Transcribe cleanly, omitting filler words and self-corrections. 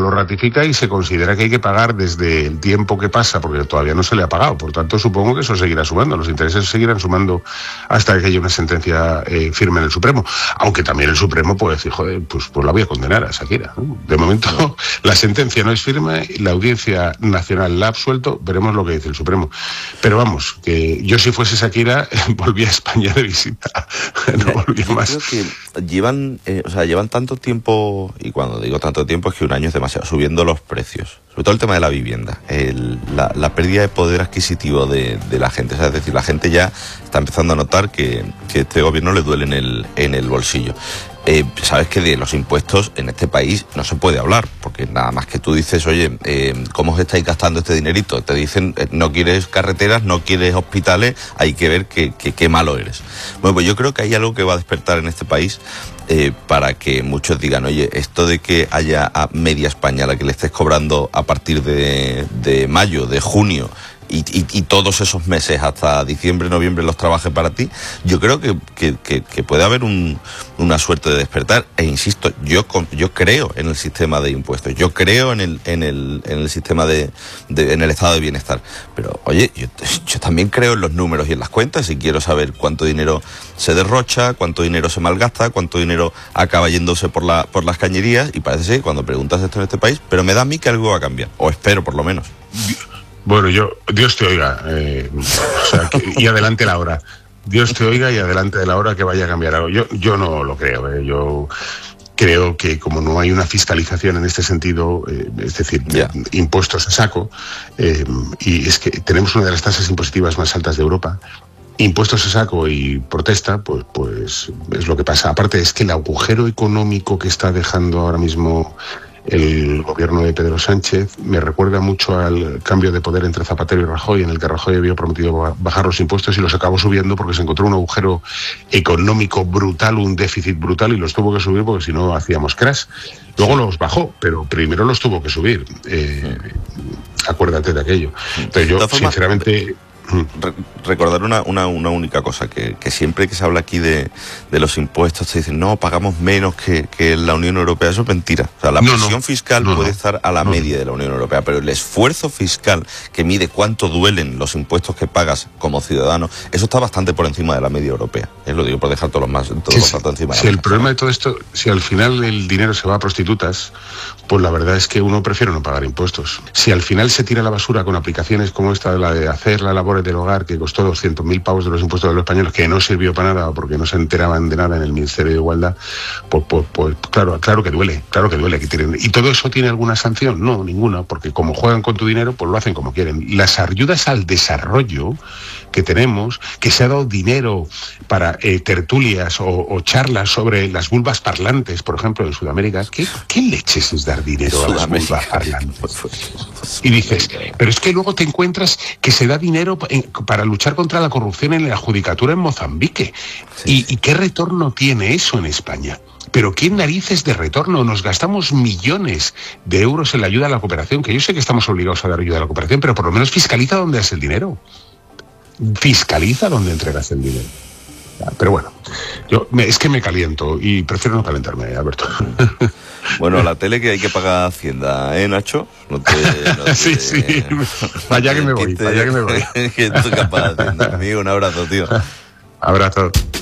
lo ratifica y se considera que hay que pagar desde el tiempo que pasa, porque todavía no se le ha pagado. Por tanto, supongo que eso seguirá sumando, los intereses seguirán sumando hasta que haya una sentencia firme en el Supremo. Aunque también el Supremo puede decir, joder, pues la voy a condenar a Shakira, ¿no? De momento, la sentencia no es firme, la Audiencia Nacional la ha absuelto, veremos lo que dice el Supremo. Pero vamos, que yo si fuese Shakira, volvía a España de visita, no volvía más. Creo que llevan tanto tiempo, y cuando digo tanto tiempo es que un año es demasiado, subiendo los precios, sobre todo el tema de la vivienda, la pérdida de poder adquisitivo de la gente, o sea, es decir, la gente ya está empezando a notar que este gobierno le duele en el bolsillo. Sabes que de los impuestos en este país no se puede hablar, porque nada más que tú dices, oye, ¿cómo os estáis gastando este dinerito? Te dicen, no quieres carreteras, no quieres hospitales, hay que ver qué malo eres. Bueno, pues yo creo que hay algo que va a despertar en este país para que muchos digan, oye, esto de que haya a media España a la que le estés cobrando a partir de mayo, de junio, y todos esos meses hasta diciembre, noviembre los trabaje para ti, yo creo que puede haber una suerte de despertar. E insisto, yo creo en el sistema de impuestos, yo creo en el sistema en el estado de bienestar, pero oye, yo también creo en los números y en las cuentas, y quiero saber cuánto dinero se derrocha, cuánto dinero se malgasta, cuánto dinero acaba yéndose por las cañerías, y parece ser que cuando preguntas esto en este país, pero me da a mí que algo va a cambiar, o espero por lo menos. Bueno, Dios te oiga, y adelante la hora. Dios te oiga y adelante de la hora que vaya a cambiar algo. Yo no lo creo, yo creo que como no hay una fiscalización en este sentido, es decir, impuestos a saco, y es que tenemos una de las tasas impositivas más altas de Europa, impuestos a saco y protesta, pues es lo que pasa. Aparte es que el agujero económico que está dejando ahora mismo el gobierno de Pedro Sánchez me recuerda mucho al cambio de poder entre Zapatero y Rajoy, en el que Rajoy había prometido bajar los impuestos y los acabó subiendo porque se encontró un agujero económico brutal, un déficit brutal, y los tuvo que subir porque si no hacíamos crash. Luego los bajó, pero primero los tuvo que subir. Acuérdate de aquello. Entonces yo, sinceramente... Recordar una única cosa, que siempre que se habla aquí de los impuestos te dicen, no, pagamos menos que la Unión Europea. Eso es mentira. O sea, la presión fiscal puede estar a la media de la Unión Europea, pero el esfuerzo fiscal que mide cuánto duelen los impuestos que pagas como ciudadano, eso está bastante por encima de la media europea. Lo digo por dejar todos los datos encima de la mesa. El problema de todo esto, si al final el dinero se va a prostitutas, pues la verdad es que uno prefiere no pagar impuestos. Si al final se tira a la basura con aplicaciones como esta, la de hacer la labor del hogar, que costó 200.000 pavos de los impuestos de los españoles, que no sirvió para nada porque no se enteraban de nada en el Ministerio de Igualdad, pues claro que duele, que tienen. ¿Y todo eso tiene alguna sanción? No, ninguna, porque como juegan con tu dinero, pues lo hacen como quieren. Las ayudas al desarrollo que tenemos, que se ha dado dinero para tertulias o charlas sobre las vulvas parlantes, por ejemplo, en Sudamérica, ¿qué leches es dar dinero a las vulvas parlantes? Y dices, pero es que luego te encuentras que se da dinero para luchar contra la corrupción en la judicatura en Mozambique. Sí. ¿Y qué retorno tiene eso en España? Pero ¿qué narices de retorno? Nos gastamos millones de euros en la ayuda a la cooperación, que yo sé que estamos obligados a dar ayuda a la cooperación, pero por lo menos fiscaliza dónde es el dinero. Fiscaliza dónde entregas el dinero. Pero bueno, es que me caliento y prefiero no calentarme, Alberto. Bueno, la tele que hay que pagar Hacienda, Nacho? Sí, vaya que me voy, que tú capaz de Hacienda, amigo, un abrazo, tío. Abrazo.